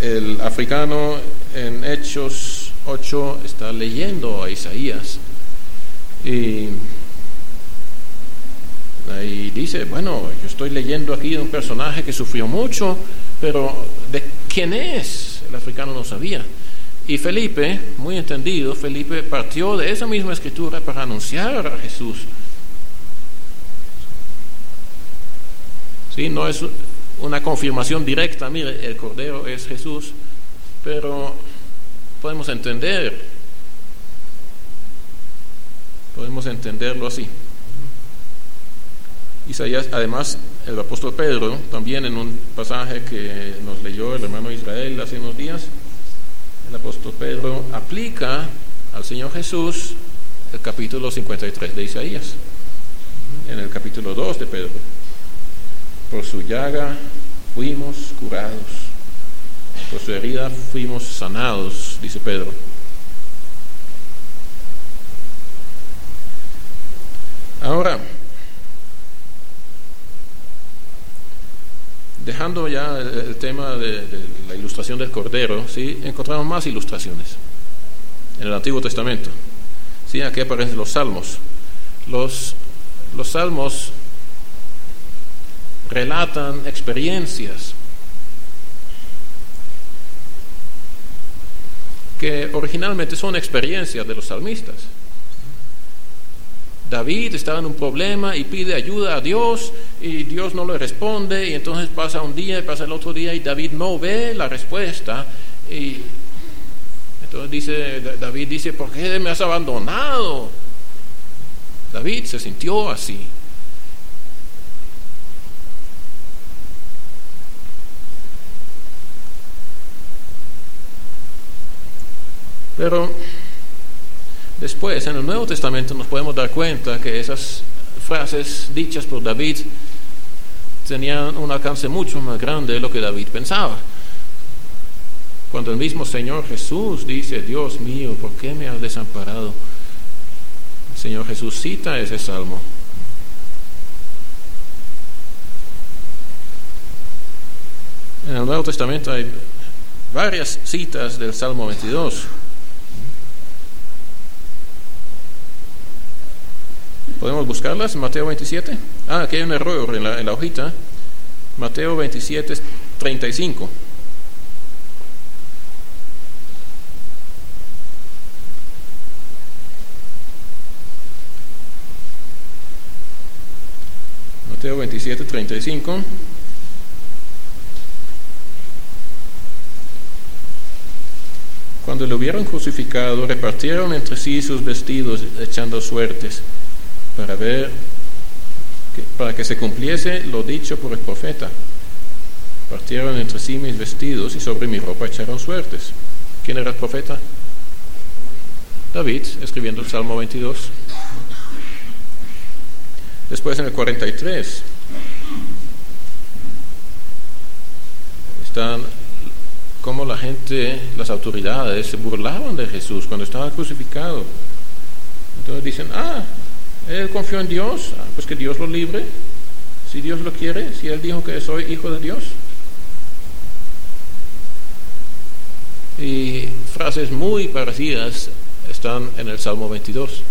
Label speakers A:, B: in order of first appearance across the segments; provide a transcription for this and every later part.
A: el africano en Hechos 8 está leyendo a Isaías y ahí dice, bueno, yo estoy leyendo aquí de un personaje que sufrió mucho, pero ¿de quién es? El africano no sabía. Y Felipe, muy entendido, Felipe partió de esa misma escritura para anunciar a Jesús. Sí, no es una confirmación directa, mire, el Cordero es Jesús, pero podemos entenderlo así. Isaías, además, el apóstol Pedro, también en un pasaje que nos leyó el hermano Israel hace unos días, el apóstol Pedro aplica al Señor Jesús el capítulo 53 de Isaías, en el capítulo 2 de Pedro. Por su llaga fuimos curados, por su herida fuimos sanados, dice Pedro. Ahora, dejando ya el tema de la ilustración del Cordero, ¿sí? Encontramos más ilustraciones en el Antiguo Testamento. ¿Sí? Aquí aparecen los salmos. Los salmos relatan experiencias que originalmente son experiencias de los salmistas. David estaba en un problema y pide ayuda a Dios y Dios no le responde, y entonces pasa un día y pasa el otro día y David no ve la respuesta, y entonces David dice, ¿por qué me has abandonado? David se sintió así. Pero después, en el Nuevo Testamento, nos podemos dar cuenta que esas frases dichas por David tenían un alcance mucho más grande de lo que David pensaba. Cuando el mismo Señor Jesús dice, Dios mío, ¿por qué me has desamparado? El Señor Jesús cita ese salmo. En el Nuevo Testamento hay varias citas del Salmo 22. ¿Podemos buscarlas? Mateo 27. Aquí hay un error en la hojita. Mateo 27, 35. Mateo 27, 35. Cuando lo hubieron crucificado, repartieron entre sí sus vestidos, echando suertes, para que se cumpliese lo dicho por el profeta. Partieron entre sí mis vestidos y sobre mi ropa echaron suertes. ¿Quién era el profeta? David, escribiendo el Salmo 22. Después, en el 43, están como la gente, las autoridades se burlaban de Jesús cuando estaba crucificado. Entonces dicen, él confió en Dios, pues que Dios lo libre, si Dios lo quiere, si él dijo que soy hijo de Dios. Y frases muy parecidas están en el Salmo 22.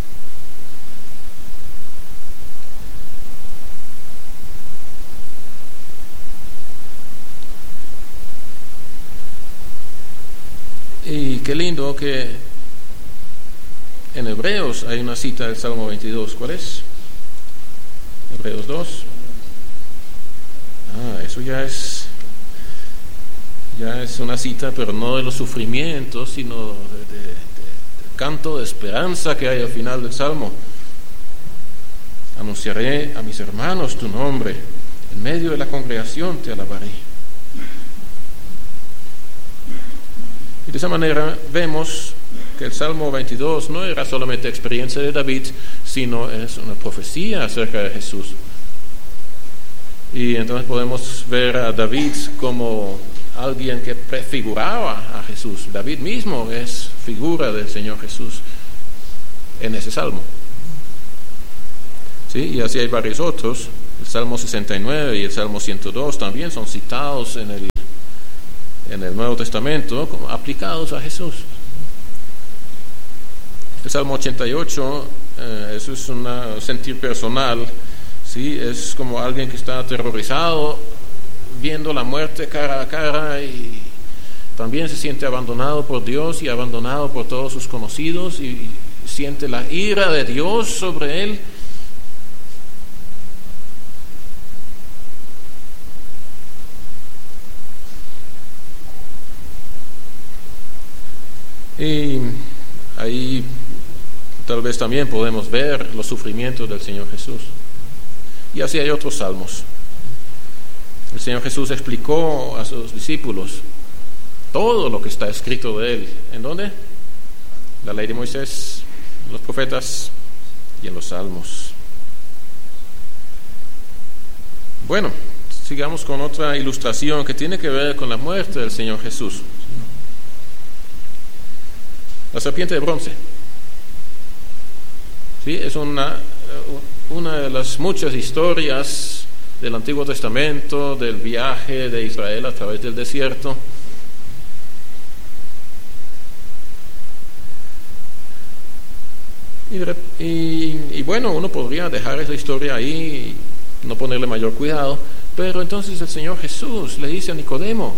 A: Y qué lindo que en Hebreos hay una cita del Salmo 22. ¿Cuál es? Hebreos 2. Eso ya es una cita, pero no de los sufrimientos, sino del canto de esperanza que hay al final del Salmo. Anunciaré a mis hermanos tu nombre, en medio de la congregación te alabaré. Y de esa manera vemos que el Salmo 22 no era solamente experiencia de David, sino es una profecía acerca de Jesús. Y entonces podemos ver a David como alguien que prefiguraba a Jesús. David mismo es figura del Señor Jesús en ese Salmo. ¿Sí? Y así hay varios otros. El Salmo 69 y el Salmo 102 también son citados en en el Nuevo Testamento como aplicados a Jesús. El Salmo 88, eso es un sentir personal, ¿sí? Es como alguien que está aterrorizado, viendo la muerte cara a cara, y también se siente abandonado por Dios y abandonado por todos sus conocidos, y siente la ira de Dios sobre él. Y ahí tal vez también podemos ver los sufrimientos del Señor Jesús. Y así hay otros salmos. El Señor Jesús explicó a sus discípulos todo lo que está escrito de Él. ¿En dónde? La ley de Moisés, los profetas y en los salmos. Bueno, sigamos con otra ilustración que tiene que ver con la muerte del Señor Jesús. La serpiente de bronce. Sí, es una de las muchas historias del Antiguo Testamento, del viaje de Israel a través del desierto. Y bueno, uno podría dejar esa historia ahí y no ponerle mayor cuidado, pero entonces el Señor Jesús le dice a Nicodemo: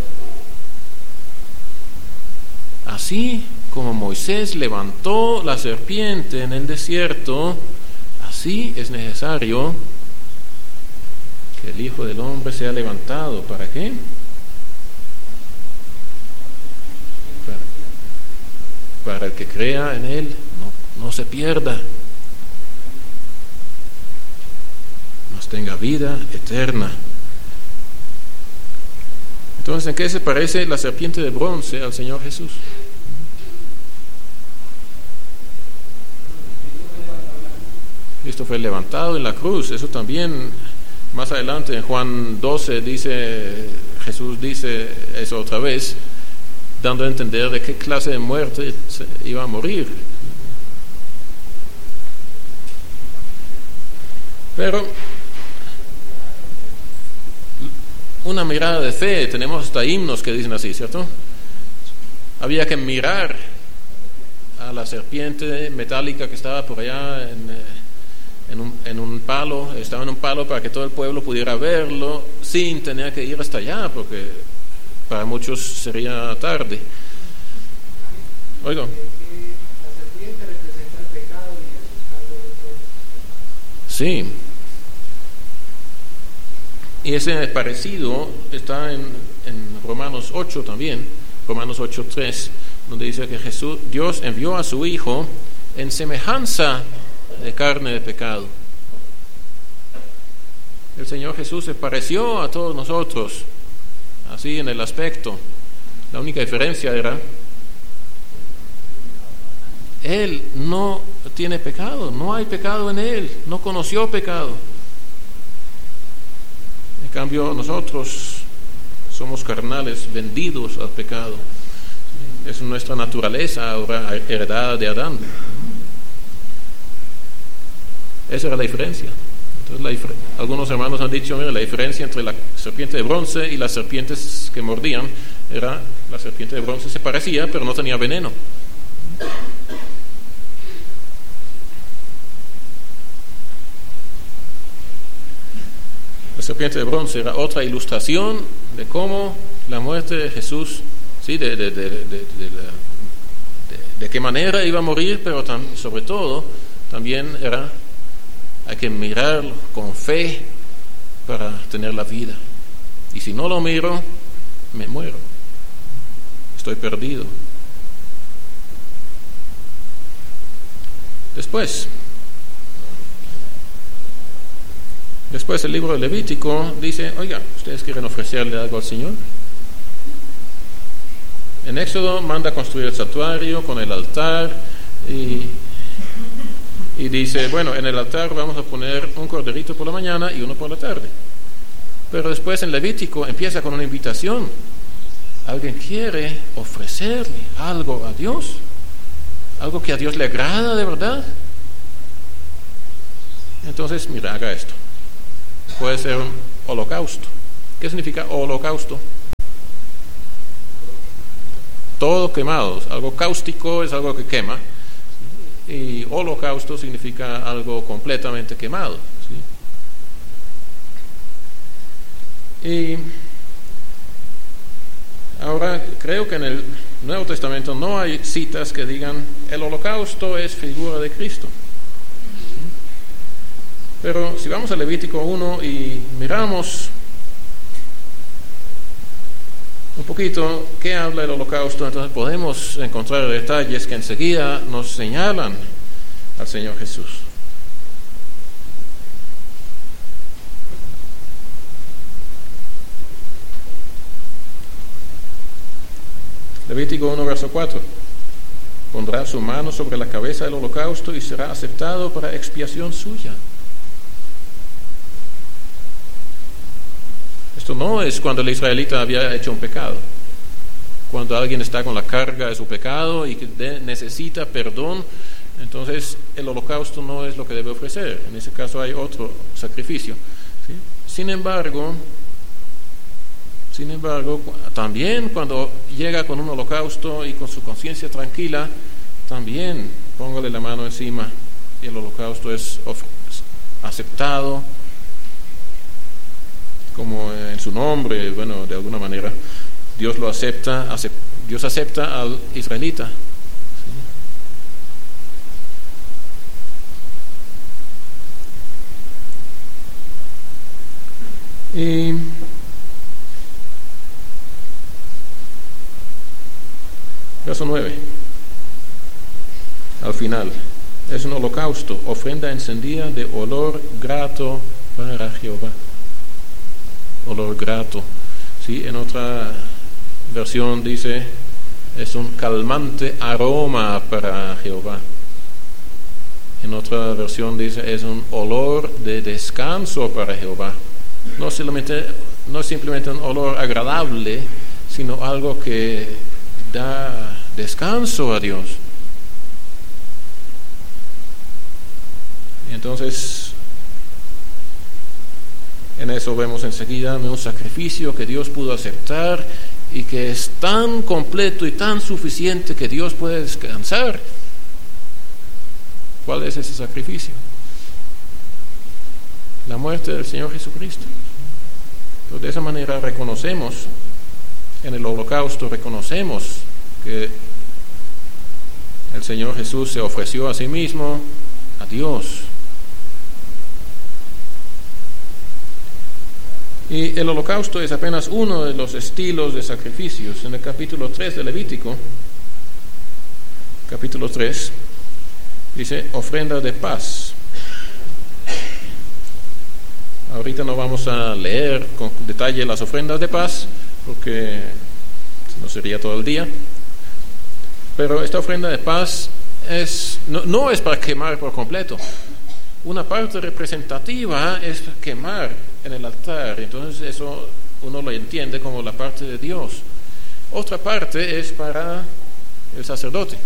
A: así como Moisés levantó la serpiente en el desierto, así es necesario que el Hijo del Hombre sea levantado. ¿Para qué? Para el que crea en Él no se pierda, mas tenga vida eterna. Entonces, ¿en qué se parece la serpiente de bronce al Señor Jesús? Cristo fue levantado en la cruz. Eso también más adelante en Juan 12 Jesús dice eso otra vez, dando a entender de qué clase de muerte iba a morir. Pero una mirada de fe, tenemos hasta himnos que dicen así, ¿cierto? Había que mirar a la serpiente metálica que estaba por allá en un palo, estaba en un palo para que todo el pueblo pudiera verlo sin tener que ir hasta allá, porque para muchos sería tarde. Oiga.
B: La serpiente representa el pecado y el
A: Sí. Y ese parecido está en Romanos 8 también, Romanos 8:3, donde dice que Dios envió a su Hijo en semejanza de carne de pecado. El Señor Jesús se pareció a todos nosotros, así en el aspecto. La única diferencia era, Él no tiene pecado, no hay pecado en Él, no conoció pecado. En cambio, nosotros somos carnales, vendidos al pecado. Es nuestra naturaleza ahora heredada de Adán. Esa era la diferencia. Entonces, algunos hermanos han dicho, mira, la diferencia entre la serpiente de bronce y las serpientes que mordían era, la serpiente de bronce se parecía, pero no tenía veneno. La serpiente de bronce era otra ilustración de cómo la muerte de Jesús, sí, de qué manera iba a morir, pero sobre todo también hay que mirarlo con fe para tener la vida. Y si no lo miro, me muero, estoy perdido. Después el libro de Levítico dice, oiga, ¿ustedes quieren ofrecerle algo al Señor? En Éxodo manda construir el santuario con el altar y dice, bueno, en el altar vamos a poner un corderito por la mañana y uno por la tarde. Pero después en Levítico empieza con una invitación. ¿Alguien quiere ofrecerle algo a Dios? ¿Algo que a Dios le agrada de verdad? Entonces, mira, haga esto. Puede ser un holocausto. ¿Qué significa holocausto? todo quemado. Algo cáustico es algo que quema, y holocausto significa algo completamente quemado, ¿sí? Y ahora creo que en el Nuevo Testamento no hay citas que digan el holocausto es figura de Cristo. Pero si vamos a Levítico 1 y miramos un poquito qué habla el holocausto, entonces podemos encontrar detalles que enseguida nos señalan al Señor Jesús. Levítico 1, verso 4. Pondrá su mano sobre la cabeza del holocausto y será aceptado para expiación suya. Esto no es cuando el israelita había hecho un pecado. Cuando alguien está con la carga de su pecado y que necesita perdón, entonces el holocausto no es lo que debe ofrecer. En ese caso hay otro sacrificio, ¿sí? Sin embargo, también cuando llega con un holocausto y con su conciencia tranquila, también póngale la mano encima y el holocausto es aceptado como en su nombre. Bueno, de alguna manera Dios lo acepta, Dios acepta al israelita, ¿sí? Y verso 9, al final, es un holocausto, ofrenda encendida de olor grato para Jehová. Olor grato, ¿sí? En otra versión dice, es un calmante aroma para Jehová. En otra versión dice, es un olor de descanso para Jehová. No es simplemente un olor agradable, sino algo que da descanso a Dios. Y entonces, en eso vemos enseguida un sacrificio que Dios pudo aceptar y que es tan completo y tan suficiente que Dios puede descansar. ¿Cuál es ese sacrificio? La muerte del Señor Jesucristo. Pero de esa manera reconocemos, en el holocausto reconocemos que el Señor Jesús se ofreció a sí mismo, a Dios. Y el holocausto es apenas uno de los estilos de sacrificios. En el capítulo 3 de Levítico, capítulo 3, dice ofrenda de paz. Ahorita no vamos a leer con detalle las ofrendas de paz, porque no sería todo el día. Pero esta ofrenda de paz no es para quemar por completo. Una parte representativa es quemar en el altar, entonces eso uno lo entiende como la parte de Dios. Otra parte es para el sacerdote,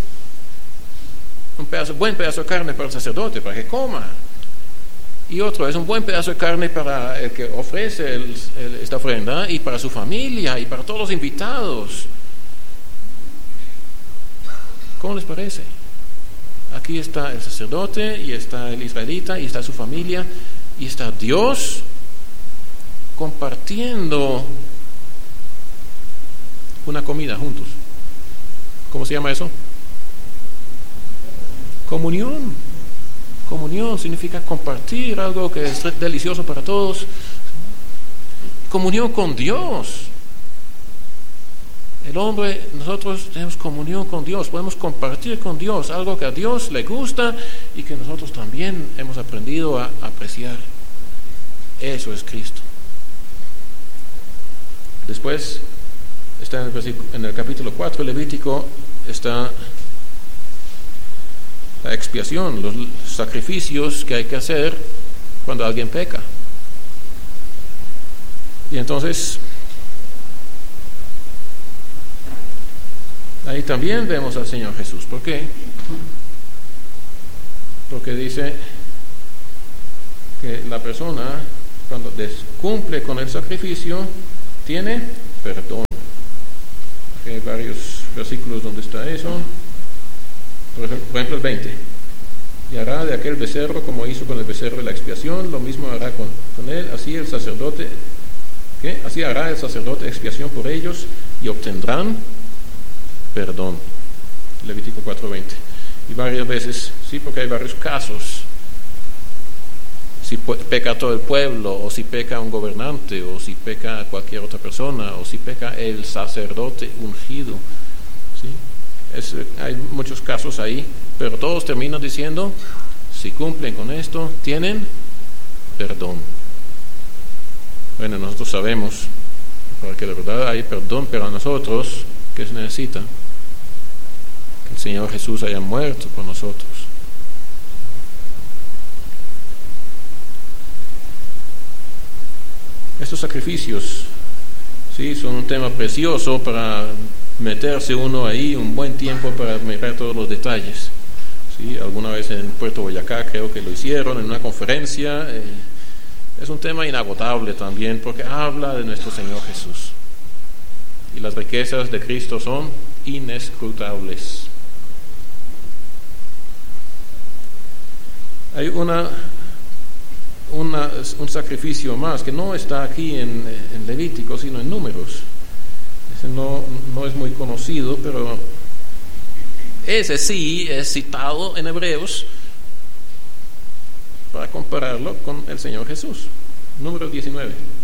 A: buen pedazo de carne para el sacerdote, para que coma. Y otro es un buen pedazo de carne para el que ofrece esta ofrenda, y para su familia, y para todos los invitados. ¿Cómo les parece? Aquí está el sacerdote, y está el israelita, y está su familia, y está Dios compartiendo una comida juntos. ¿Cómo se llama eso? Comunión. Comunión significa compartir algo que es delicioso para todos. Comunión con Dios. El hombre, nosotros tenemos comunión con Dios, podemos compartir con Dios algo que a Dios le gusta y que nosotros también hemos aprendido a apreciar. Eso es Cristo. Después está en el capítulo 4 Levítico, está la expiación, los sacrificios que hay que hacer cuando alguien peca. Y entonces ahí también vemos al Señor Jesús. ¿Por qué? Porque dice que la persona, cuando cumple con el sacrificio, tiene perdón. hay varios versículos donde está eso. Por ejemplo, el 20. Y hará de aquel becerro como hizo con el becerro de la expiación, lo mismo hará con él, así hará el sacerdote expiación por ellos y obtendrán perdón. Levítico 4:20. Y varias veces, sí, porque hay varios casos. Si peca todo el pueblo, o si peca un gobernante, o si peca cualquier otra persona, o si peca el sacerdote ungido, ¿sí? Hay muchos casos ahí, pero todos terminan diciendo, si cumplen con esto, tienen perdón. Bueno, nosotros sabemos, para que de verdad hay perdón para nosotros, ¿qué se necesita? Que el Señor Jesús haya muerto por nosotros. Estos sacrificios, sí, son un tema precioso para meterse uno ahí un buen tiempo para mirar todos los detalles. Sí, alguna vez en Puerto Boyacá creo que lo hicieron en una conferencia. Es un tema inagotable también porque habla de nuestro Señor Jesús. Y las riquezas de Cristo son inescrutables. Hay un sacrificio más que no está aquí en Levítico, sino en Números. Ese no es muy conocido, pero ese sí es citado en Hebreos para compararlo con el Señor Jesús. Números 19.